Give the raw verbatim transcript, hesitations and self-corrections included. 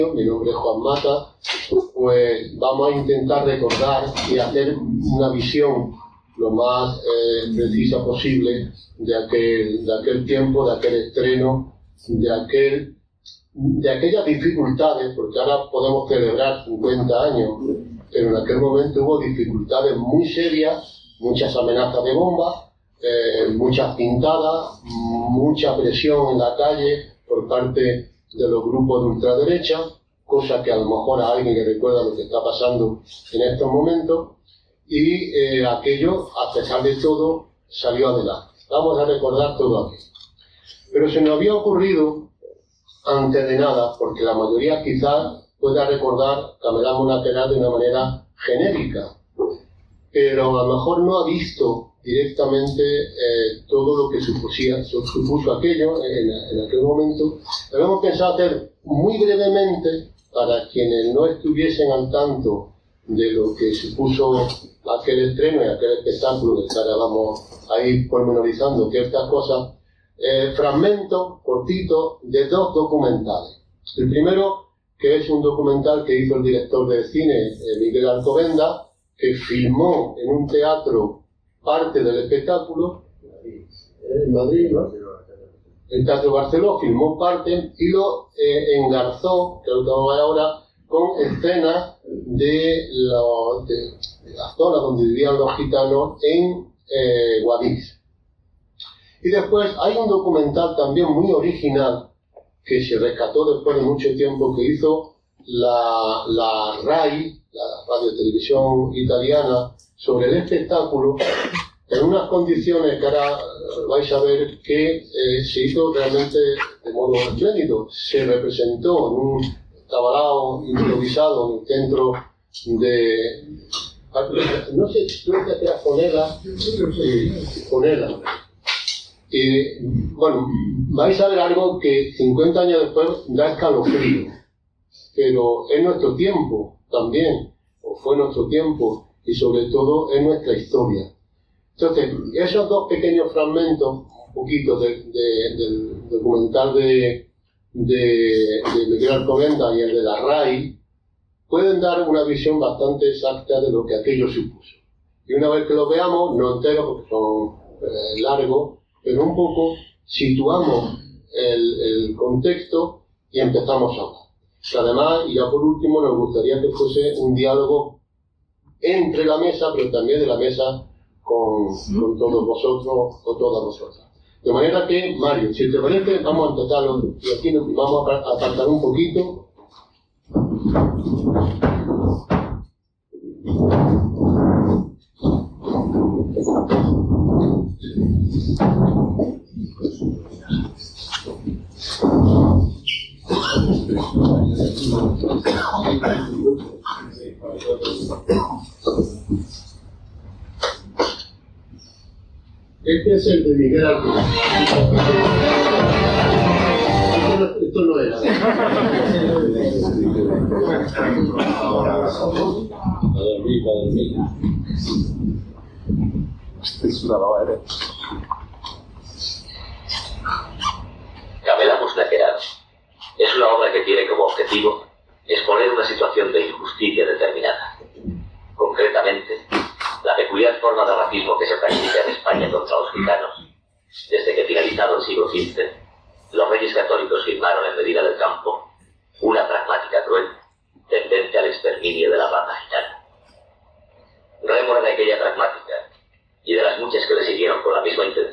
Mi nombre es Juan Mata. Pues vamos a intentar recordar y hacer una visión lo más eh, precisa posible de aquel, de aquel tiempo, de aquel estreno, de aquel de aquellas dificultades, porque ahora podemos celebrar cincuenta años, pero en aquel momento hubo dificultades muy serias, muchas amenazas de bomba, eh, muchas pintadas, mucha presión en la calle por parte de los grupos de ultraderecha, cosa que a lo mejor a alguien le recuerda lo que está pasando en estos momentos, y eh, aquello, a pesar de todo, salió adelante. Vamos a recordar todo aquello. Pero se nos había ocurrido, antes de nada, porque la mayoría quizás pueda recordar Camelá Monasteral de una manera genérica, pero a lo mejor no ha visto directamente eh, todo lo que suposía, supuso aquello en, en aquel momento. Habíamos pensado hacer muy brevemente, para quienes no estuviesen al tanto de lo que supuso aquel estreno y aquel espectáculo, que ahora vamos a ir pormenorizando ciertas cosas, eh, fragmentos cortitos de dos documentales. El primero, que es un documental que hizo el director de cine, eh, Miguel Alcobendas, que filmó en un teatro parte del espectáculo, en Madrid, ¿no? El Teatro Barceló filmó parte y lo eh, engarzó, que lo tenemos ahora, con escenas de, lo, de, de la zona donde vivían los gitanos en eh, Guadix. Y después hay un documental también muy original que se rescató después de mucho tiempo, que hizo la, la RAI, la Radio Televisión Italiana, sobre el espectáculo, en unas condiciones que ahora vais a ver que eh, se hizo realmente de modo espléndido. Se representó en un tablao improvisado en el centro de... no sé, tú te quedas con ella, sí, con ella. Y bueno, vais a ver algo que cincuenta años después da escalofrío, pero es nuestro tiempo también, o fue nuestro tiempo, y sobre todo es nuestra historia. Entonces, esos dos pequeños fragmentos, un poquito de, de, del documental de, de, de Miguel Alcobendas y el de la RAI, pueden dar una visión bastante exacta de lo que aquello supuso. Y una vez que lo veamos, no entero porque son eh, largos, pero un poco situamos el, el contexto y empezamos a hablar. Además, y ya por último, nos gustaría que fuese un diálogo entre la mesa, pero también de la mesa con, con todos vosotros o todas vosotras. De manera que, Mario, si te parece, vamos a empezarlo y aquí nos vamos a apartar un poquito. Este es el de Miguel Alcobendas. Esto, esto no era. Para dormir, para dormir. Estoy sudado, ¿eh? Camelá Monasteral es una obra que tiene como objetivo exponer una situación de injusticia determinada. Concretamente, la peculiar forma de racismo que se practica en España contra los gitanos, desde que finalizado el siglo quince, los reyes católicos firmaron en Medina del Campo una pragmática cruel tendente al exterminio de la raza gitana. Rémora de aquella pragmática y de las muchas que le siguieron con la misma intención